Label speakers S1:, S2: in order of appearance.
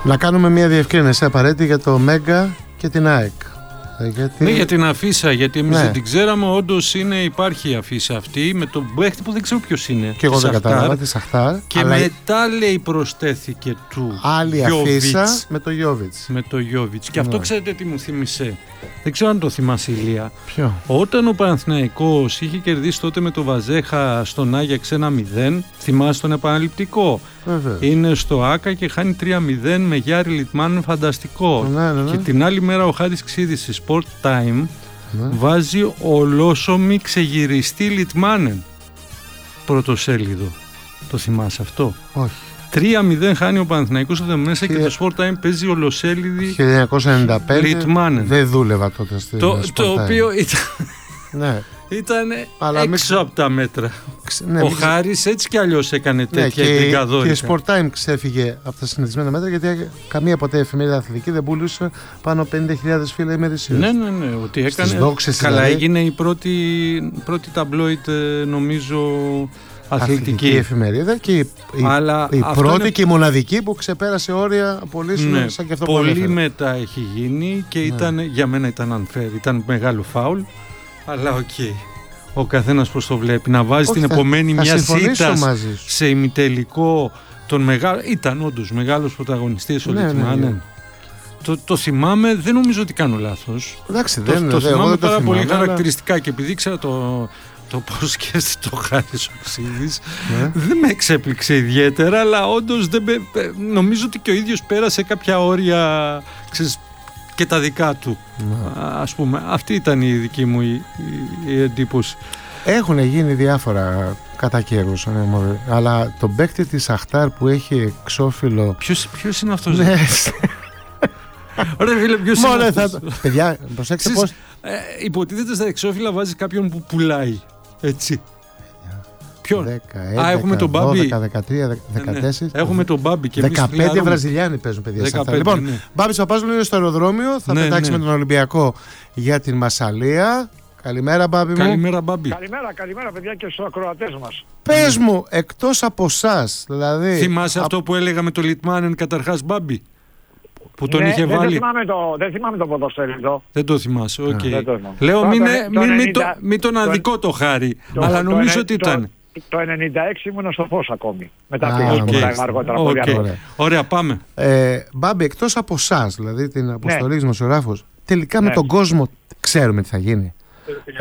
S1: Να κάνουμε μια διευκρίνηση απαραίτητη για το Μέγκα και την ΑΕΚ.
S2: Ναι, για την αφίσα, γιατί εμείς δεν την ξέραμε. Όντως υπάρχει η αφίσα αυτή με τον παίχτη που δεν ξέρω ποιος είναι.
S1: Και εγώ δεν κατάλαβα, τη Σαχτάρ.
S2: Και αλλά μετά λέει προσθέθηκε του
S1: άλλη αφίσα με το Γιόβιτς.
S2: Με το Γιόβιτς. Και αυτό ξέρετε τι μου θύμισε. Δεν ξέρω αν το θυμάσαι, Ηλία.
S1: Ποιο?
S2: Όταν ο Παναθηναϊκός είχε κερδίσει τότε με το Βαζέχα στον Άγιαξ 1-0, θυμάσαι τον επαναληπτικό.
S1: Βέβαια.
S2: Είναι στο Άκα και χάνει 3-0 με Γιάρη Λιτμάνεν, φανταστικό.
S1: Ναι.
S2: Και την άλλη μέρα ο Χάρης Ξίδης στη Sport Time βάζει ολόσωμη ξεγυριστή Λιτμάνεν πρωτοσέλιδο. Το θυμάσαι αυτό?
S1: Όχι.
S2: 3-0 χάνει ο Παναθηναϊκός εδώ μέσα και το Sport Time παίζει ολοσέλιδη
S1: 1995.
S2: Λιτμάνεν.
S1: Δεν δούλευα τότε στη Sport Time.
S2: Το οποίο ήταν...
S1: Ναι.
S2: Ήταν έξω από τα μέτρα. Ο Χάρης έτσι κι αλλιώς έκανε τέτοια εγκρικαδόρικα.
S1: Και η Sport Time ξέφυγε από τα συνηθισμένα μέτρα, γιατί καμία ποτέ εφημερίδα αθλητική δεν πουλούσε πάνω από 50.000 φύλλα ημερησίως.
S2: Ναι, ότι έκανε. Καλά, έγινε η πρώτη ταμπλόιτ, νομίζω, αθλητική
S1: εφημερίδα και η πρώτη και η μοναδική που ξεπέρασε όρια απολύσεων σαν και αυτό που
S2: πολύ μετά έχει γίνει και για μένα ήταν unfair, ήταν μεγάλο φάουλ. Αλλά ο καθένας πώς το βλέπει. Να βάζει την επομένη μια σίτα σε ημιτελικό τον μεγάλο. Ήταν όντως μεγάλος πρωταγωνιστής ο Λιτμάνεν. Το θυμάμαι, δεν νομίζω ότι κάνω λάθος.
S1: Εντάξει,
S2: το θυμάμαι πάρα πολύ χαρακτηριστικά και επειδή ήξερα το πώς σκέφτεται το Χάρης ο Ξίδης, δεν με εξέπληξε ιδιαίτερα, αλλά όντως νομίζω ότι και ο ίδιος πέρασε κάποια όρια, και τα δικά του, ας πούμε. Αυτή ήταν η δική μου η εντύπωση.
S1: Έχουν γίνει διάφορα κατά καιρούς, αλλά τον παίκτη της Σαχτάρ που έχει εξώφυλλο...
S2: Ποιος είναι αυτός? Ωραία φίλε, ποιος είναι αυτός?
S1: Παιδιά, προσέξτε πώς...
S2: Υποτίθεται στα εξώφυλλα βάζεις κάποιον που πουλάει, έτσι. Ποιον?
S1: 10, 11,
S2: έχουμε τον Μπάμπι.
S1: 12, 13, 14.
S2: Έχουμε τον Μπάμπι και
S1: 15 Βραζιλιάνοι παίζουν, παιδιά. 15, λοιπόν, Μπάμπης Παπάζογλου είναι στο αεροδρόμιο. Θα πετάξει με τον Ολυμπιακό για την Μασσαλία. Καλημέρα, Μπάμπη μου.
S2: Καλημέρα, Μπάμπη.
S3: Καλημέρα, παιδιά, και στους ακροατές μας.
S1: Πες μου, εκτός από εσάς, δηλαδή.
S2: Θυμάσαι αυτό που έλεγα με το Λιτμάνεν καταρχάς, Μπάμπη? Που τον είχε βάλει.
S3: Δεν θυμάμαι το ποδοσφαίρι.
S2: Δεν το θυμάσαι, οκ. Λέω μην τον αδικό το Χάρη, αλλά νομίζω ότι ήταν.
S3: Το 96 ήμουν στο φως ακόμη. Μετά πήγα αργότερα.
S2: Ωραία, πάμε.
S1: Μπάμπη, εκτός από εσάς, δηλαδή την αποστολή δημοσιογράφος, τελικά με τον κόσμο ξέρουμε τι θα γίνει.